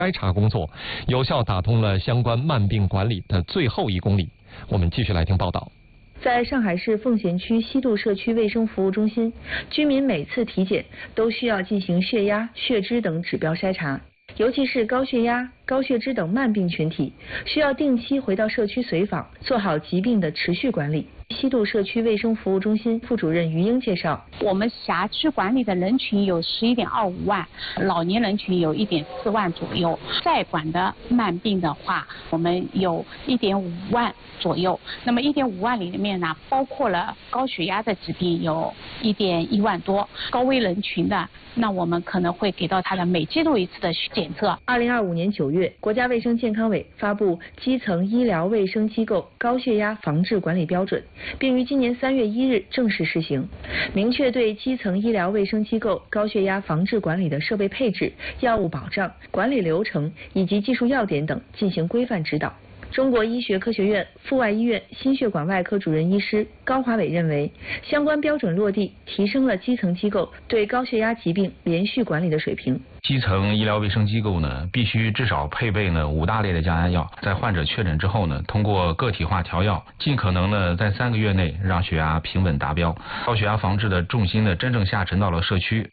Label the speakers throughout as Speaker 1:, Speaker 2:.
Speaker 1: 筛查工作，有效打通了相关慢病管理的最后1公里。我们继续来听报道。
Speaker 2: 在上海市奉贤区西渡社区卫生服务中心，居民每次体检都需要进行血压、血脂等指标筛查，尤其是高血压、高血脂等慢病群体，需要定期回到社区随访，做好疾病的持续管理。西渡社区卫生服务中心副主任于英介绍，
Speaker 3: 我们辖区管理的人群有11.25万，老年人群有1.4万左右，在管的慢病的话，我们有1.5万左右。那么1.5万里面呢，包括了高血压的疾病有1.1万多，高危人群的，那我们可能会给到他的每季度1次的检测。
Speaker 2: 2025年9月，国家卫生健康委发布基层医疗卫生机构高血压防治管理标准，并于今年3月1日正式施行，明确对基层医疗卫生机构高血压防治管理的设备配置、药物保障、管理流程以及技术要点等进行规范指导。中国医学科学院阜外医院心血管外科主任医师高华伟认为，相关标准落地，提升了基层机构对高血压疾病连续管理的水平。
Speaker 4: 基层医疗卫生机构呢，必须至少配备呢5大类的降压药，在患者确诊之后呢，通过个体化调药，尽可能呢在3个月内让血压平稳达标。高血压防治的重心呢，真正下沉到了社区。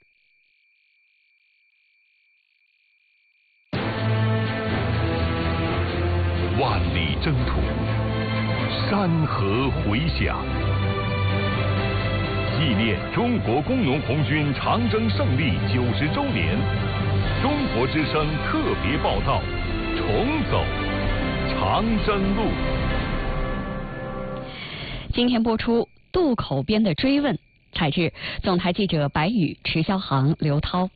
Speaker 5: 万里征途，山河回响，纪念中国工农红军长征胜利90周年，中国之声特别报道：重走长征路。
Speaker 6: 今天播出渡口边的追问，采自总台记者白宇、迟霄航、刘涛。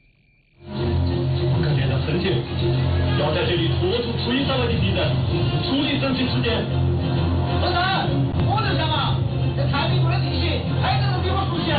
Speaker 7: 看见了陈姐。要在这里拖出推上来的敌人，处理整齐事件。老三，我就想嘛，这太平路的地形，还有人比我熟悉。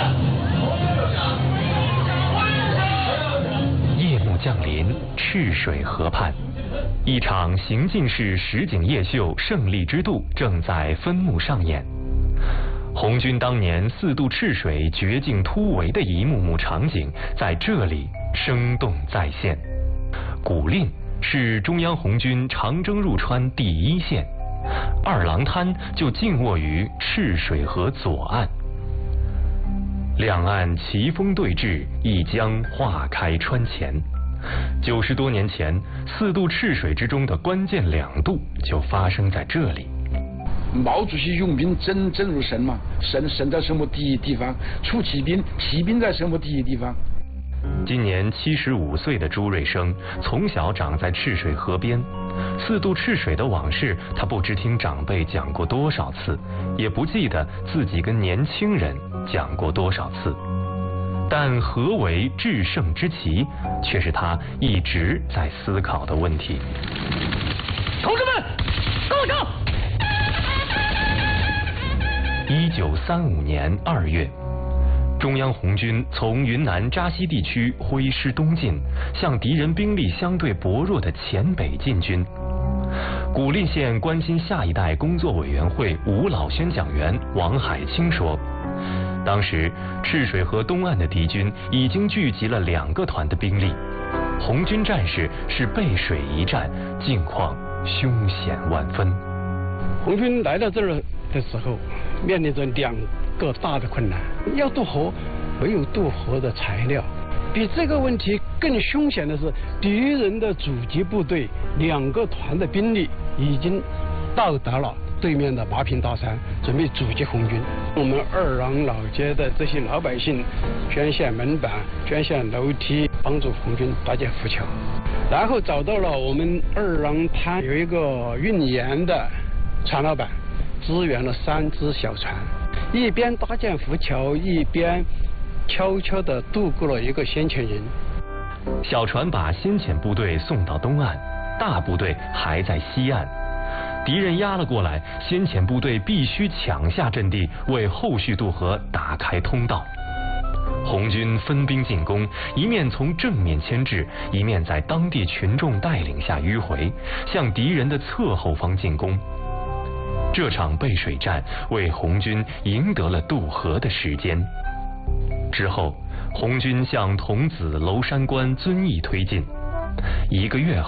Speaker 8: 夜幕降临，赤水河畔，一场行进式实景夜秀《胜利之渡》正在分幕上演。红军当年4渡赤水绝境突围的一幕幕场景在这里生动再现。古蔺是中央红军长征入川第1线，二郎滩就静卧于赤水河左岸，两岸旗风对峙，一江划开川前。90多年前，4渡赤水之中的关键2渡就发生在这里。
Speaker 9: 毛主席用兵真如神嘛，神在什么第一地方，出骑兵，骑兵在什么第一地方。
Speaker 8: 今年75岁的朱瑞生从小长在赤水河边，4渡赤水的往事他不知听长辈讲过多少次，也不记得自己跟年轻人讲过多少次，但何为制胜之旗，却是他一直在思考的问题。
Speaker 7: 同志们，攻上
Speaker 8: ！1935年2月。中央红军从云南扎西地区挥师东进，向敌人兵力相对薄弱的黔北进军。古蔺县关心下一代工作委员会吴老宣讲员王海清说，当时赤水河东岸的敌军已经聚集了2个团的兵力，红军战士是背水一战，境况凶险万分。
Speaker 10: 红军来到这儿的时候，面临着2个大的困难，要渡河，没有渡河的材料。比这个问题更凶险的是，敌人的阻击部队2个团的兵力已经到达了对面的麻坪大山，准备阻击红军。我们二郎老街的这些老百姓捐献门板、捐献楼梯，帮助红军搭建浮桥。然后找到了我们二郎滩有一个运盐的船老板，支援了3只小船。一边搭建浮桥，一边悄悄地渡过了一个先遣营。
Speaker 8: 小船把先遣部队送到东岸，大部队还在西岸。敌人压了过来，先遣部队必须抢下阵地，为后续渡河打开通道。红军分兵进攻，一面从正面牵制，一面在当地群众带领下迂回，向敌人的侧后方进攻。这场背水战为红军赢得了渡河的时间。之后，红军向桐梓、娄山关遵义推进。1个月后。